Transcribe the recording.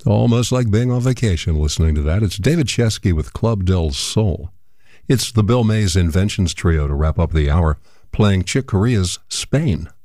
Almost like being on vacation listening to that. It's David Chesky with Club del Sol. It's the Bill Mays Inventions Trio to wrap up the hour, playing Chick Corea's Spain.